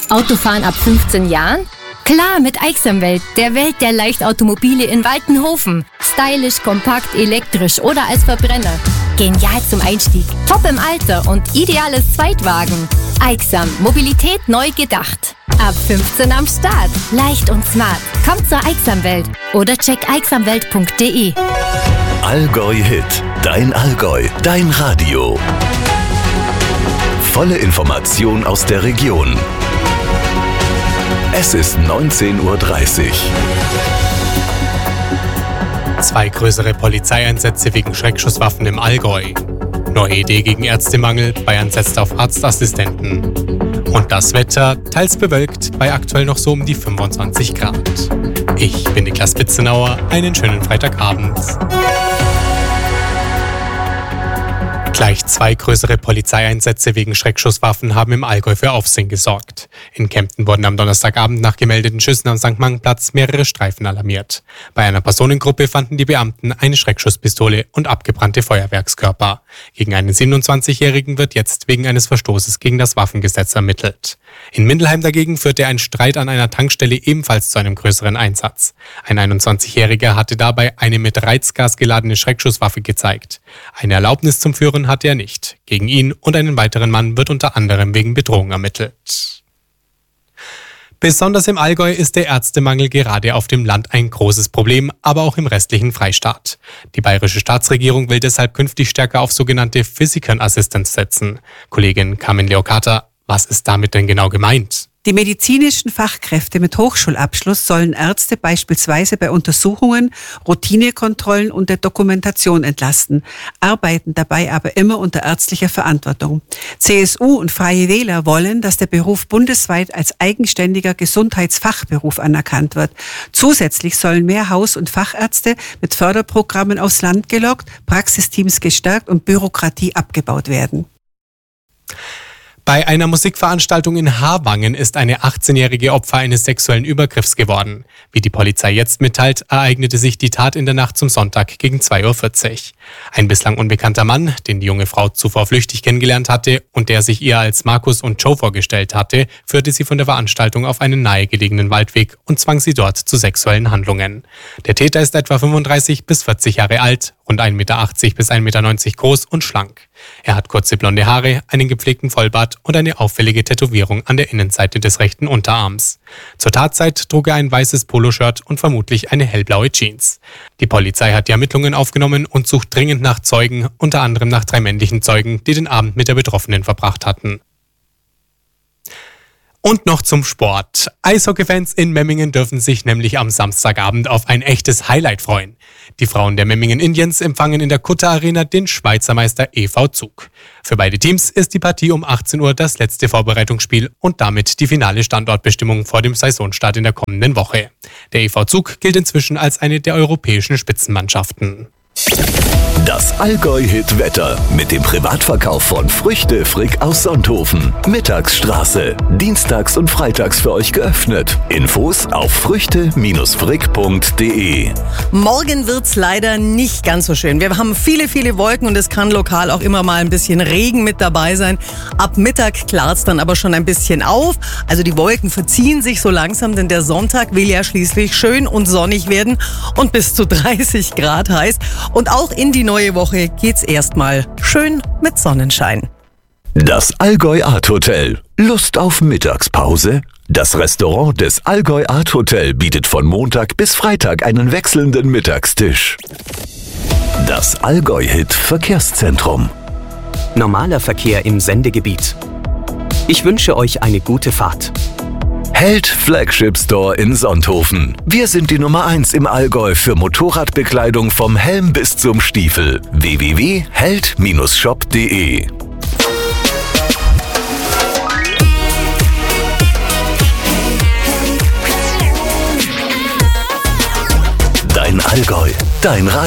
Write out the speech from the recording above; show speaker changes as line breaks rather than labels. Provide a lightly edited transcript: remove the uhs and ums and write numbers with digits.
Autofahren ab 15 Jahren? Klar, mit Aixamwelt, der Welt der Leichtautomobile in Waltenhofen. Stylisch, kompakt, elektrisch oder als Verbrenner. Genial zum Einstieg, top im Alter und ideales Zweitwagen. Aixam, Mobilität neu gedacht. Ab 15 am Start. Leicht und smart. Kommt zur Aixamwelt oder check aixamwelt.de.
Allgäu Hit. Dein Allgäu. Dein Radio. Volle Information aus der Region. Es ist 19:30 Uhr.
2 größere Polizeieinsätze wegen Schreckschusswaffen im Allgäu. Neue Idee gegen Ärztemangel, Bayern setzt auf Arztassistenten. Und das Wetter, teils bewölkt, bei aktuell noch so um die 25 Grad. Ich bin Niklas Bitzenauer, einen schönen Freitagabend. Gleich 2 größere Polizeieinsätze wegen Schreckschusswaffen haben im Allgäu für Aufsehen gesorgt. In Kempten wurden am Donnerstagabend nach gemeldeten Schüssen am St. Mangenplatz mehrere Streifen alarmiert. Bei einer Personengruppe fanden die Beamten eine Schreckschusspistole und abgebrannte Feuerwerkskörper. Gegen einen 27-Jährigen wird jetzt wegen eines Verstoßes gegen das Waffengesetz ermittelt. In Mindelheim dagegen führte ein Streit an einer Tankstelle ebenfalls zu einem größeren Einsatz. Ein 21-Jähriger hatte dabei eine mit Reizgas geladene Schreckschusswaffe gezeigt. Eine Erlaubnis zum Führen hatte er nicht. Gegen ihn und einen weiteren Mann wird unter anderem wegen Bedrohung ermittelt. Besonders im Allgäu ist der Ärztemangel gerade auf dem Land ein großes Problem, aber auch im restlichen Freistaat. Die bayerische Staatsregierung will deshalb künftig stärker auf sogenannte Physician Assistants setzen. Kollegin Carmen Leocata, was ist damit denn genau gemeint?
Die medizinischen Fachkräfte mit Hochschulabschluss sollen Ärzte beispielsweise bei Untersuchungen, Routinekontrollen und der Dokumentation entlasten, arbeiten dabei aber immer unter ärztlicher Verantwortung. CSU und Freie Wähler wollen, dass der Beruf bundesweit als eigenständiger Gesundheitsfachberuf anerkannt wird. Zusätzlich sollen mehr Haus- und Fachärzte mit Förderprogrammen aufs Land gelockt, Praxisteams gestärkt und Bürokratie abgebaut werden.
Bei einer Musikveranstaltung in Harwangen ist eine 18-jährige Opfer eines sexuellen Übergriffs geworden. Wie die Polizei jetzt mitteilt, ereignete sich die Tat in der Nacht zum Sonntag gegen 2:40 Uhr. Ein bislang unbekannter Mann, den die junge Frau zuvor flüchtig kennengelernt hatte und der sich ihr als Markus und Joe vorgestellt hatte, führte sie von der Veranstaltung auf einen nahegelegenen Waldweg und zwang sie dort zu sexuellen Handlungen. Der Täter ist etwa 35 bis 40 Jahre alt, rund 1,80 Meter bis 1,90 Meter groß und schlank. Er hat kurze blonde Haare, einen gepflegten Vollbart und eine auffällige Tätowierung an der Innenseite des rechten Unterarms. Zur Tatzeit trug er ein weißes Poloshirt und vermutlich eine hellblaue Jeans. Die Polizei hat die Ermittlungen aufgenommen und sucht dringend nach Zeugen, unter anderem nach 3 männlichen Zeugen, die den Abend mit der Betroffenen verbracht hatten. Und noch zum Sport. Eishockeyfans in Memmingen dürfen sich nämlich am Samstagabend auf ein echtes Highlight freuen. Die Frauen der Memmingen Indians empfangen in der Kutter Arena den Schweizer Meister e.V. Zug. Für beide Teams ist die Partie um 18 Uhr das letzte Vorbereitungsspiel und damit die finale Standortbestimmung vor dem Saisonstart in der kommenden Woche. Der e.V. Zug gilt inzwischen als eine der europäischen Spitzenmannschaften.
Das Allgäu-Hit-Wetter mit dem Privatverkauf von Früchte Frick aus Sonthofen. Mittagsstraße. Dienstags und freitags für euch geöffnet. Infos auf früchte-frick.de.
Morgen wird's leider nicht ganz so schön. Wir haben viele Wolken und es kann lokal auch immer mal ein bisschen Regen mit dabei sein. Ab Mittag klart's dann aber schon ein bisschen auf. Also die Wolken verziehen sich so langsam, denn der Sonntag will ja schließlich schön und sonnig werden und bis zu 30 Grad heiß. Und auch in die neue Woche geht's erstmal schön mit Sonnenschein.
Das Allgäu Art Hotel. Lust auf Mittagspause? Das Restaurant des Allgäu Art Hotel bietet von Montag bis Freitag einen wechselnden Mittagstisch. Das Allgäu Hit Verkehrszentrum.
Normaler Verkehr im Sendegebiet. Ich wünsche euch eine gute Fahrt.
Held Flagship Store in Sonthofen. Wir sind die Nummer 1 im Allgäu für Motorradbekleidung vom Helm bis zum Stiefel. www.held-shop.de. Dein Allgäu, dein Radio.